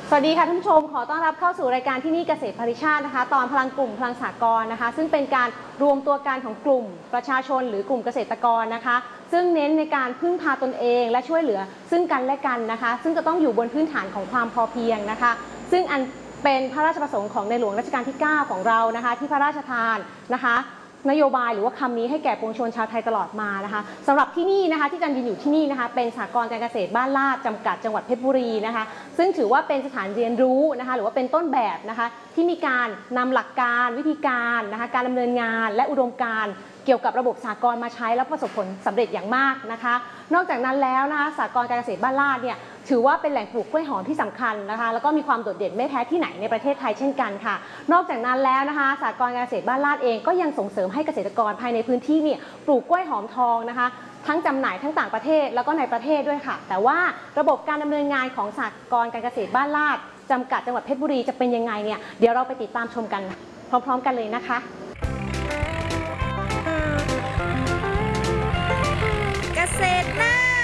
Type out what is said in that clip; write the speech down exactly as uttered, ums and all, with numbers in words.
สวัสดีค่ะท่านผู้ชมขอต้อนรับเข้าสู่รายการที่นี่เกษตรปริชาตินะคะตอนพลังกลุ่มพลังสหกรณ์นะคะซึ่งเป็นการรวมตัวกันของกลุ่มประชาชนหรือกลุ่มเกษตรกรนะคะซึ่งเน้นในการพึ่งพาตนเองและช่วยเหลือซึ่งกันและกันนะคะซึ่งจะต้องอยู่บนพื้นฐานของความพอเพียงนะคะซึ่งอันเป็นพระราชประสงค์ของในหลวงรัชกาลที่เก้าของเรานะคะที่พระราชทานนะคะนโยบายหรือว่าคำนี้ให้แก่ปวงชนชาวไทยตลอดมานะคะสำหรับที่นี่นะคะที่จันยืนอยู่ที่นี่นะคะเป็นสหกรณ์การเกษตรบ้านลาดจำกัดจังหวัดเพชรบุรีนะคะซึ่งถือว่าเป็นสถานเรียนรู้นะคะหรือว่าเป็นต้นแบบนะคะที่มีการนำหลักการวิธีการนะคะการดำเนินงานและอุดมการณ์เกี่ยวกับระบบสหกรณ์มาใช้แล้วประสบผลสำเร็จอย่างมากนะคะนอกจากนั้นแล้วนะคะสหกรณ์การเกษตรบ้านลาดเนี่ยถือว่าเป็นแหล่งปลูกกล้วยหอมที่สำคัญนะคะแล้วก็มีความโดดเด่นไม่แพ้ที่ไหนในประเทศไทยเช่นกันค่ะนอกจากนั้นแล้วนะคะสหกรณ์การเกษตรบ้านลาดเองก็ยังส่งเสริมให้เกษตรกรภายในพื้นที่เนี่ยปลูกกล้วยหอมทองนะคะทั้งจำหน่ายทั้งต่างประเทศแล้วก็ในประเทศด้วยค่ะแต่ว่าระบบการดำเนินงานของสหกรณ์การเกษตรบ้านลาดจำกัดจังหวัดเพชรบุรีจะเป็นยังไงเนี่ยเดี๋ยวเราไปติดตามชมกันพร้อมๆกันเลยนะคะ